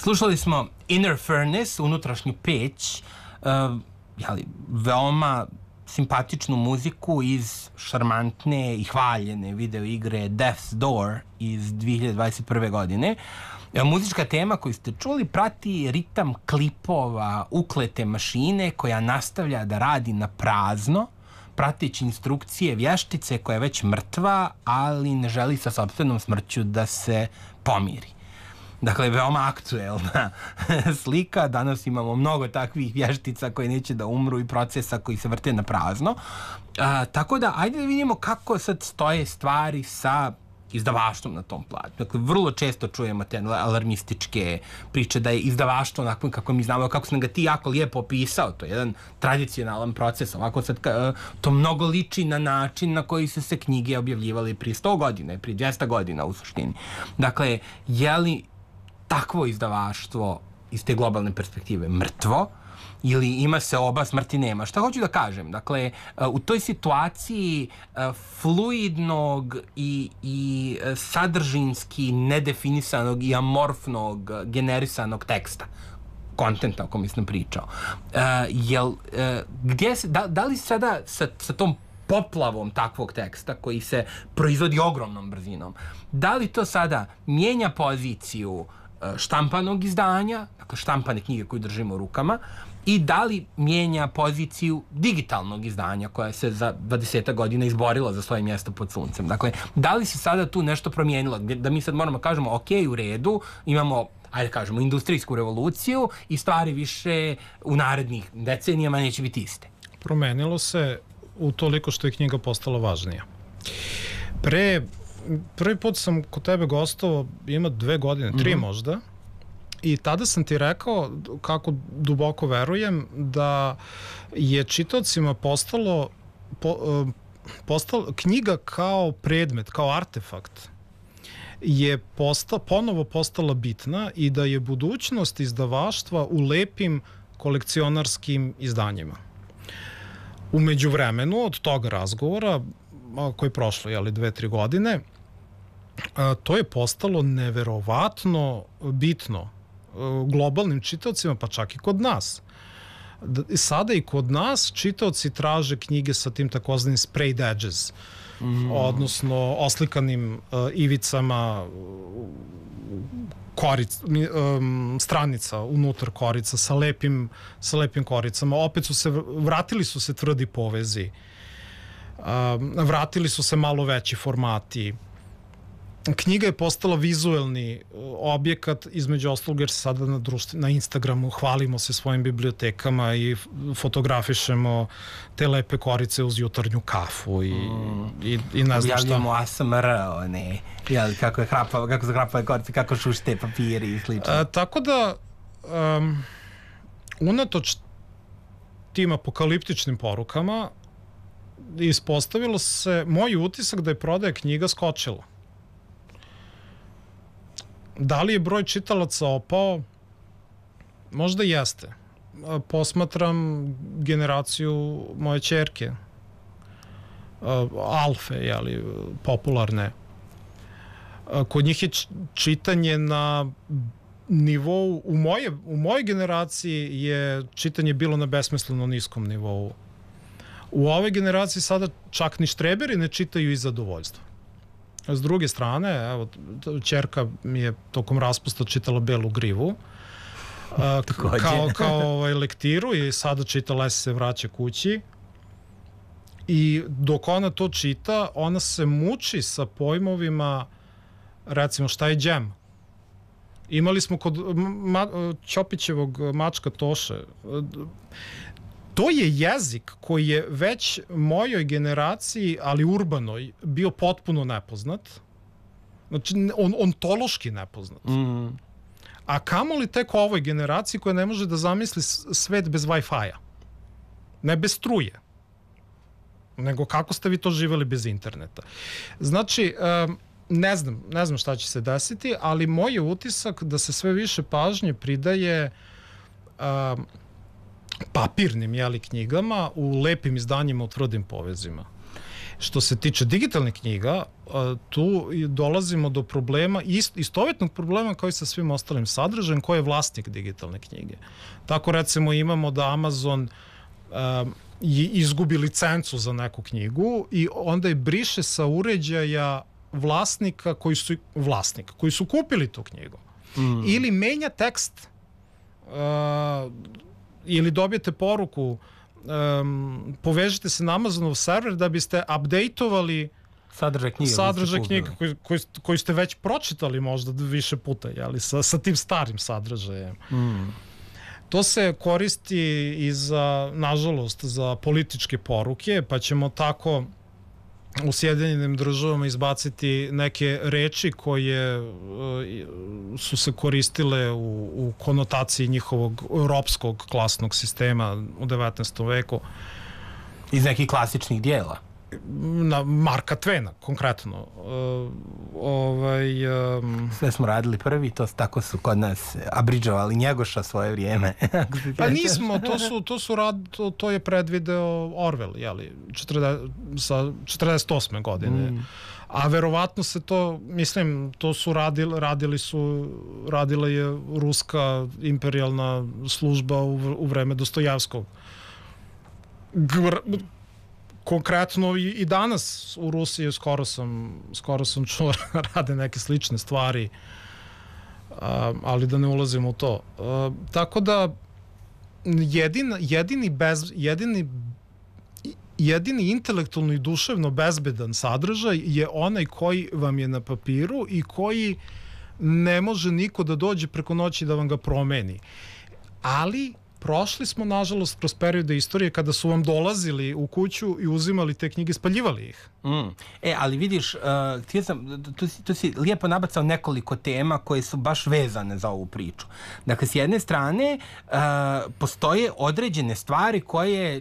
Slušali smo Inner Furnace, unutrašnju peć, veoma simpatičnu muziku iz šarmantne i hvaljene video igre Death's Door iz 2021. godine. Muzička tema koju ste čuli prati ritam klipova uklete mašine koja nastavlja da radi na prazno, prateći instrukcije vještice koja je već mrtva, ali ne želi sa sopstvenom smrću da se pomiri. Dakle, veoma aktuelna slika. Danas imamo mnogo takvih vještica koje neće da umru i procesa koji se vrte na prazno. Tako da, ajde da vidimo kako sad stoje stvari sa izdavaštvom na tom planu. Dakle, vrlo često čujemo te alarmističke priče da je izdavaštvo onako kako mi znamo, kako sam ga ti jako lijepo opisao. To je jedan tradicionalan proces. Ovako sad to mnogo liči na način na koji su se knjige objavljivali prije 100 godina, prije 200 godina u suštini. Dakle, je li takvo izdavaštvo iz te globalne perspektive mrtvo ili ima se oba, smrti nema? Šta hoću da kažem? Dakle, u toj situaciji fluidnog i sadržinski nedefinisanog i amorfnog generisanog teksta, kontenta o kom sam pričao, da li sada sa tom poplavom takvog teksta koji se proizvodi ogromnom brzinom, da li to sada mijenja poziciju štampanog izdanja, dakle štampane knjige koju držimo u rukama, i da li mijenja poziciju digitalnog izdanja koja se za 20 godina izborila za svoje mjesto pod suncem. Dakle, da li se sada tu nešto promijenilo, da mi sad moramo kažemo ok, u redu, imamo, ajde kažemo, industrijsku revoluciju i stvari više u narednih decenijama neće biti iste. Promenilo se utoliko što je knjiga postala važnija. Prvi put sam kod tebe gostovao, ima 2 godine, 3 možda, i tada sam ti rekao kako duboko verujem da je čitaocima postala knjiga kao predmet, kao artefakt je ponovo postala bitna i da je budućnost izdavaštva u lepim kolekcionarskim izdanjima. U međuvremenu od toga razgovora, koji je prošlo 2-3 godine, to je postalo neverovatno bitno globalnim čitaocima, pa čak i kod nas. Sada i kod nas čitaoci traže knjige sa tim takozvanim sprayed edges, odnosno oslikanim ivicama stranica unutar korica sa lepim koricama. Opet vratili su se tvrdi povezi, vratili su se malo veći formati. Knjiga je postala vizuelni objekat, između ostalog jer se sada na Instagramu hvalimo se svojim bibliotekama i fotografišemo te lepe korice uz jutarnju kafu i ne znam šta. Objavljamo ASMR, kako se hrapave korice, kako šušte papiri i slično. Tako da, unatoč tim apokaliptičnim porukama, ispostavilo se moj utisak da je prodaja knjiga skočila. Da li je broj čitalaca opao? Možda jeste. Posmatram generaciju moje ćerke, alfe, popularne. Kod njih je čitanje na nivou, u mojoj generaciji je čitanje bilo na besmisleno niskom nivou. U ovoj generaciji sada čak ni štreberi ne čitaju iz zadovoljstva. S druge strane, evo, ćerka mi je tokom raspusta čitala Belu grivu kao lektiru i sada čita Lesi se vraća kući. I dok ona to čita, ona se muči sa pojmovima, recimo, šta je džem. Imali smo kod Ćopićevog Mačka Toše. To je jezik koji je već mojoj generaciji, ali urbanoj, bio potpuno nepoznat. Znači, ontološki nepoznat. A kamoli tek ovoj generaciji koja ne može da zamisli svet bez Wi-Fi-a. Ne bez struje. Nego kako ste vi to živjeli bez interneta. Znači, ne znam šta će se desiti, ali moj je utisak da se sve više pažnje pridaje papirnim knjigama u lepim izdanjima u tvrdim povezima. Što se tiče digitalnih knjiga, tu dolazimo do problema, istovetnog problema kao i sa svim ostalim sadržajem, ko je vlasnik digitalne knjige. Tako recimo imamo da Amazon izgubi licencu za neku knjigu i onda je briše sa uređaja vlasnika koji su kupili tu knjigu. Ili menja tekst ili dobijete poruku povežite se na Amazonov server da biste updateovali sadržaj knjige koji ste već pročitali možda više puta, jeli, sa tim starim sadržajem. To se koristi i za, nažalost, za političke poruke, pa ćemo tako u Sjedinjenim Državama izbaciti neke reči koje su se koristile u konotaciji njihovog ropskog klasnog sistema u 19. veku. Iz nekih klasičnih dijela? Na Marka Twena, konkretno. Sve smo radili prvi, tako su kod nas abridžovali Njegoša svoje vrijeme. Pa nismo, to je predvideo Orwell, jeli, sa 48. godine. A verovatno se to, mislim, to su radila je ruska imperijalna služba u vreme Dostojevskog. Konkretno i danas u Rusiji skoro sam čuo rade neke slične stvari, ali da ne ulazimo u to. Tako da jedini intelektualno i duševno bezbedan sadržaj je onaj koji vam je na papiru i koji ne može niko da dođe preko noći da vam ga promeni. Ali prošli smo, nažalost, kroz periode istorije kada su vam dolazili u kuću i uzimali te knjige, spaljivali ih. Ali vidiš, tu si lijepo nabacao nekoliko tema koje su baš vezane za ovu priču. Dakle, s jedne strane, postoje određene stvari koje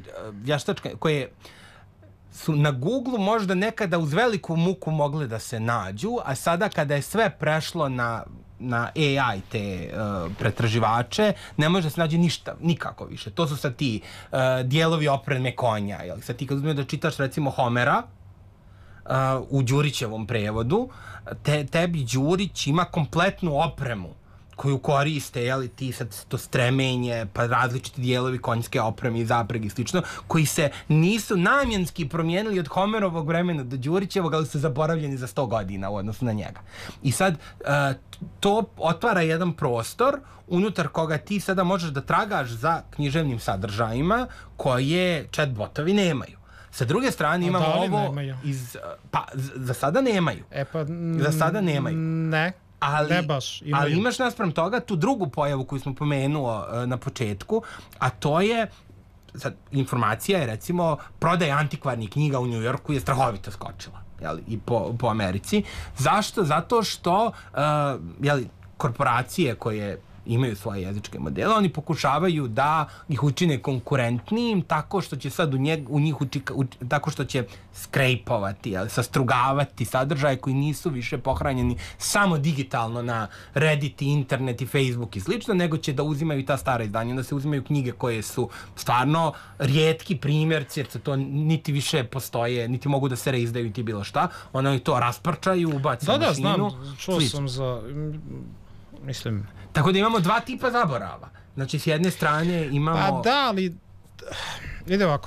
su na Google možda nekada uz veliku muku mogle da se nađu, a sada kada je sve prešlo na AI te pretraživače, ne može da se nađe ništa, nikako više. To su sad ti dijelovi opreme konja. Jel? Sad ti kad uzmeš da čitaš recimo Homera u Đurićevom prevodu, tebi Đurić ima kompletnu opremu koju koriste, jeli, ti sad to stremenje, pa različiti dijelovi konjske opreme i zaprege i slično, koji se nisu namjenski promijenili od Homerovog vremena do Đurićevog, ali su zaboravljeni za 100 godina u odnosu na njega. I sad to otvara jedan prostor unutar koga ti sada možeš da tragaš za književnim sadržajima koje chatbotovi nemaju. Sa druge strane imamo ovo za sada nemaju. Za sada nemaju. Ne. Ali imaš naspram toga tu drugu pojavu koju smo pomenuo na početku, a to je, sad, informacija je recimo prodaja antikvarnih knjiga u Njujorku je strahovito skočila, jeli, i po Americi. Zašto? Zato što korporacije koje imaju svoje jezičke modele, oni pokušavaju da ih učine konkurentnijim tako što će sad u njih tako što će skrejpovati, sastrugavati sadržaje koji nisu više pohranjeni samo digitalno na Reddit, internet i Facebook i slično, nego će da uzimaju i ta stara izdanja, da se uzimaju knjige koje su stvarno rijetki primjerci, jer se to niti više postoje, niti mogu da se reizdaju niti bilo šta, oni to rasprčaju, ubaci mašinu. Da, znam, čuo sam za... Mislim... Tako da imamo dva tipa zaborava. Znači, s jedne strane imamo... Pa da, ali... Ide ovako.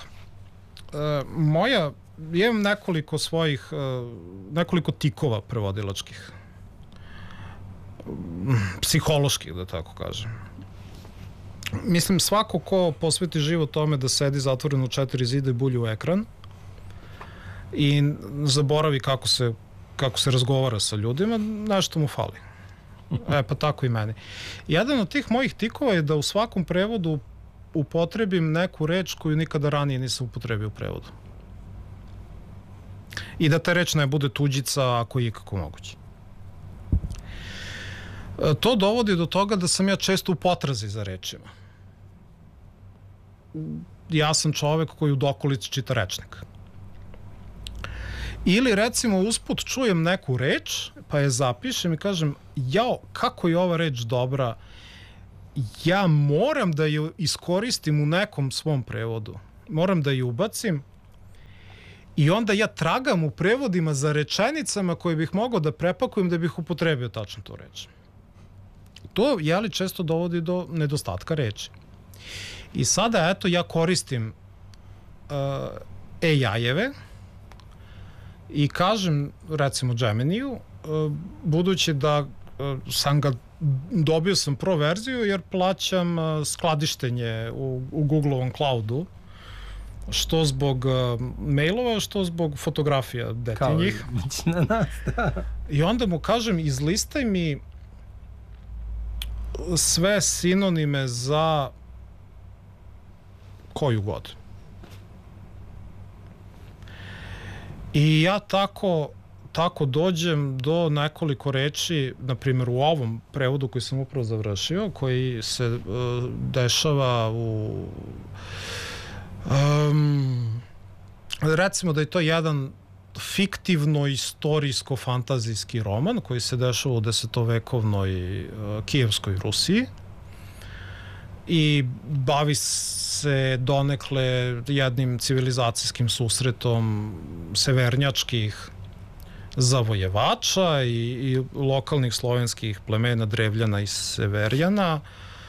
Imam nekoliko tikova prevodilačkih. Psiholoških, da tako kažem. Mislim, svako ko posveti život tome da sedi zatvoren u 4 zida i bulji u ekran i zaboravi kako se razgovara sa ljudima, nešto mu fali. Pa tako i meni. Jedan od tih mojih tikova je da u svakom prevodu upotrebim neku reč koju nikada ranije nisam upotrebio u prevodu. I da ta reč ne bude tuđica ako je ikako moguće. To dovodi do toga da sam ja često u potrazi za rečima. Ja sam čovek koji u dokolici čita rečnik. Ili recimo usput čujem neku reč, pa je zapišem i kažem, jao, kako je ova reč dobra, ja moram da je iskoristim u nekom svom prevodu. Moram da je ubacim I onda ja tragam u prevodima za rečenicama koje bih mogao da prepakujem da bih upotrebio tačno tu reč. To, jeli, često dovodi do nedostatka reči. I sada, eto, ja koristim AI-eve i kažem, recimo, Geminiju, budući da dobio sam pro verziju jer plaćam skladištenje u Googleovom cloudu, što zbog mailova, što zbog fotografija detaljnih. Kao nas, da. I onda mu kažem, izlistaj mi sve sinonime za koju god. I ja tako dođem do nekoliko reči, na primjer u ovom prevodu koji sam upravo završio, koji se dešava u recimo da je to jedan fiktivno-istorijsko-fantazijski roman koji se dešava u desetovekovnoj Kijevskoj Rusiji i bavi se donekle jednim civilizacijskim susretom severnjačkih zavojevača i lokalnih slovenskih plemena Drevljana i Severjana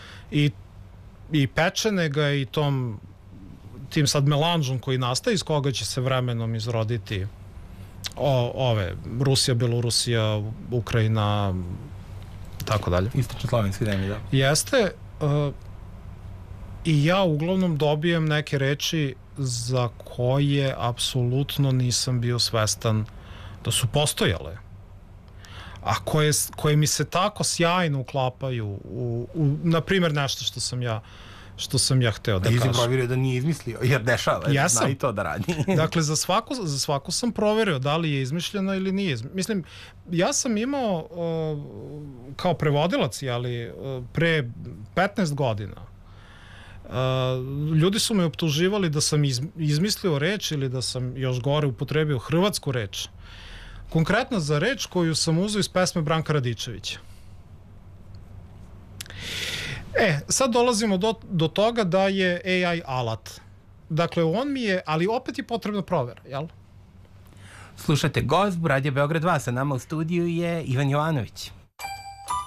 i Pečenega i tim sad melanžom koji nastaje, iz koga će se vremenom izroditi Rusija, Belorusija, Ukrajina, tako dalje. Istočno slovenski demi, da. Jeste. I ja uglavnom dobijem neke reči za koje apsolutno nisam bio svestan da su postojale, a koje mi se tako sjajno uklapaju na primjer, nešto što sam ja hteo da kažem. Ti si provjerio da nije izmislio, jer dešava, zna i to da radi. Dakle, za svaku sam proverio da li je izmišljeno ili nije. Mislim, ja sam imao kao prevodilac, ali pre 15 godina, ljudi su me optuživali da sam izmislio reč ili da sam još gore upotrebio hrvatsku reč. Konkretno za reč koju sam uzeo iz pesme Branka Radičevića. Sad dolazimo do toga da je AI alat. Dakle, on mi je, ali opet je potrebna provera, jel? Slušajte, gost Radio Beograd 2, sa nama u studiju je Ivan Jovanović.